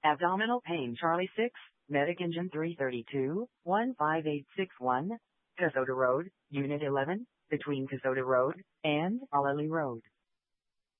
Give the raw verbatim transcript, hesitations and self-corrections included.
Abdominal pain Charlie six, Medic Engine three thirty-two, one five eight six one, Kasota Road, Unit eleven, between Kasota Road and Alali Road.